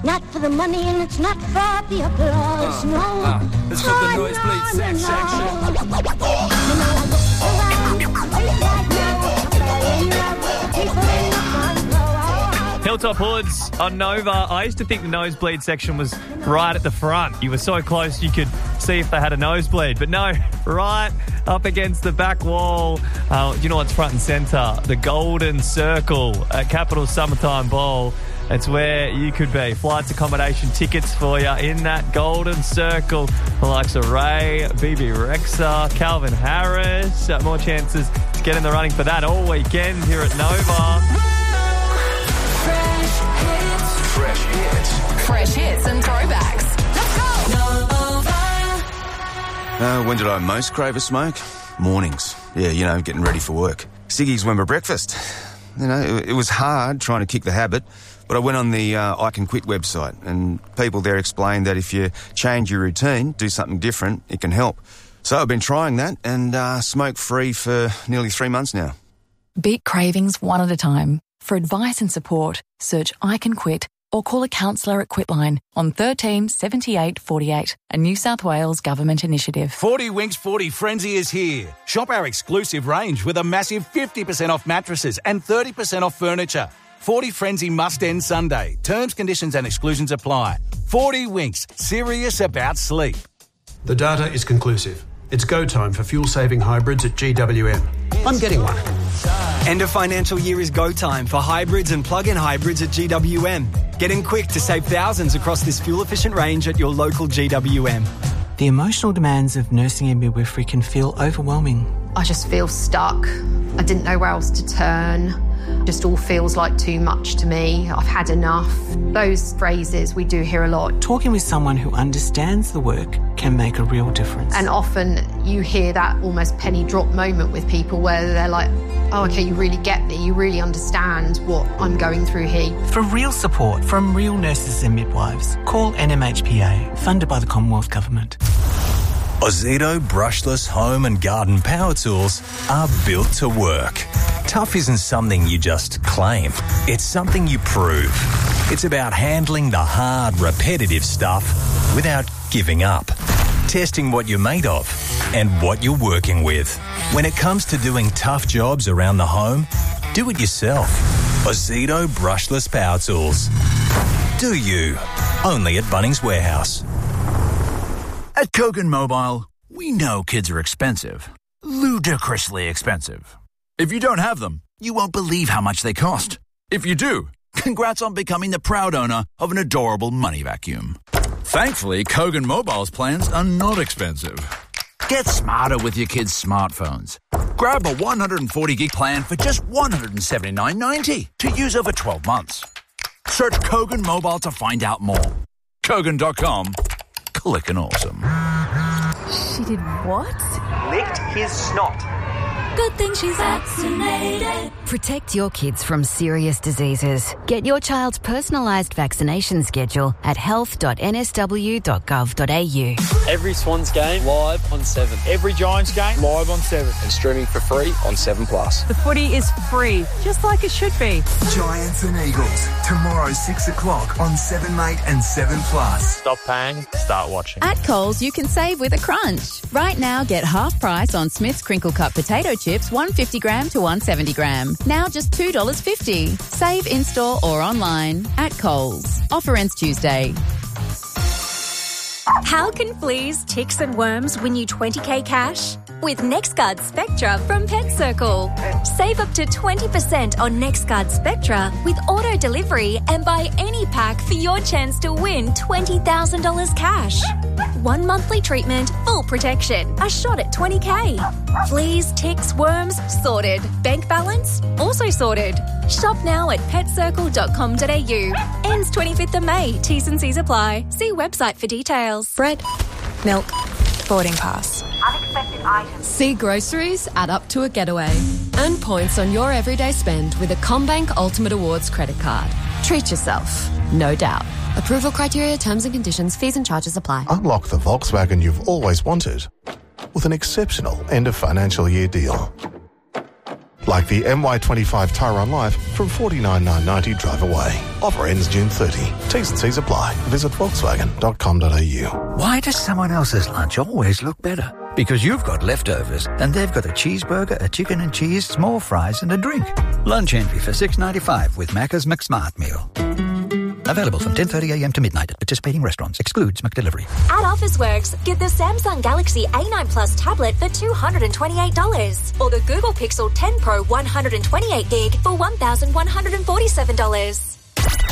Not for the money and it's not for the applause, no. It's for the nosebleed section. Hilltop Hoods on Nova. I used to think the nosebleed section was right at the front. You were so close you could see if they had a nosebleed. But no, right up against the back wall. You know what's front and centre? The Golden Circle at Capital Summertime Bowl. It's where you could be. Flights, accommodation, tickets for you in that Golden Circle. The likes of Ray, BB Rexa, Calvin Harris. More chances to get in the running for that all weekend here at Nova. Fresh hits and throwbacks. Let's go! When did I most crave a smoke? Mornings. Yeah, getting ready for work. Siggy's when my breakfast. It was hard trying to kick the habit, but I went on the I Can Quit website, and people there explained that if you change your routine, do something different, it can help. So I've been trying that and smoke-free for nearly 3 months now. Beat cravings one at a time. For advice and support, search I Can Quit or call a counsellor at Quitline on 13 78 48, a New South Wales government initiative. 40 Winks 40 Frenzy is here. Shop our exclusive range with a massive 50% off mattresses and 30% off furniture. 40 Frenzy must end Sunday. Terms, conditions and exclusions apply. 40 Winks, serious about sleep. The data is conclusive. It's go time for fuel-saving hybrids at GWM. I'm getting one. End of financial year is go time for hybrids and plug-in hybrids at GWM. Get in quick to save thousands across this fuel-efficient range at your local GWM. The emotional demands of nursing and midwifery can feel overwhelming. I just feel stuck. I didn't know where else to turn. Just all feels like too much to me. I've had enough. Those phrases we do hear a lot. Talking with someone who understands the work can make a real difference. And often you hear that almost penny drop moment with people where they're like, oh, okay, you really get me. You really understand what I'm going through here. For real support from real nurses and midwives, call NMHPA, funded by the Commonwealth Government. Ozito brushless home and garden power tools are built to work. Tough isn't something you just claim. It's something you prove. It's about handling the hard, repetitive stuff without giving up. Testing what you're made of and what you're working with. When it comes to doing tough jobs around the home, do it yourself. Ozito brushless power tools. Do you? Only at Bunnings Warehouse. At Kogan Mobile, we know kids are expensive. Ludicrously expensive. If you don't have them, you won't believe how much they cost. If you do, congrats on becoming the proud owner of an adorable money vacuum. Thankfully, Kogan Mobile's plans are not expensive. Get smarter with your kids' smartphones. Grab a 140 gig plan for just $179.90 to use over 12 months. Search Kogan Mobile to find out more. Kogan.com. Clickin' awesome. She did what? Licked his snot. Good thing she's vaccinated. Protect your kids from serious diseases. Get your child's personalised vaccination schedule at health.nsw.gov.au. Every Swans game live on 7. Every Giants game live on 7. And streaming for free on 7+. The footy is free, just like it should be. Giants and Eagles, tomorrow 6 o'clock on 7 Mate and 7+. Stop paying, start watching. At Coles, you can save with a crunch. Right now, get half price on Smith's Crinkle Cut potato chips, 150 gram to 170 gram. Now just $2.50. Save in-store or online at Coles. Offer ends Tuesday. How can fleas, ticks and worms win you 20k cash? With NexGard Spectra from Pet Circle. Save up to 20% on NexGard Spectra with auto delivery and buy any pack for your chance to win $20,000 cash. 1 monthly treatment, full protection, a shot at 20k. Fleas, ticks, worms, sorted. Bank balance, also sorted. Shop now at petcircle.com.au. Ends 25th of May. T's and C's apply. See website for details. Bread, milk, boarding pass. Unexpected items. See groceries add up to a getaway. Earn points on your everyday spend with a CommBank Ultimate Awards credit card. Treat yourself, no doubt. Approval criteria, terms and conditions, fees and charges apply. Unlock the Volkswagen you've always wanted with an exceptional end of financial year deal. like the MY25 Tyron Life from $49,990 drive away. Offer ends June 30. T's and C's apply. Visit Volkswagen.com.au. Why does someone else's lunch always look better? Because you've got leftovers and they've got a cheeseburger, a chicken and cheese, small fries and a drink. Lunch envy for $6.95 with Macca's McSmart Meal. Available from 10:30am to midnight at participating restaurants. Excludes McDelivery. At Officeworks, get the Samsung Galaxy A9 Plus tablet for $228 or the Google Pixel 10 Pro 128GB for $1,147.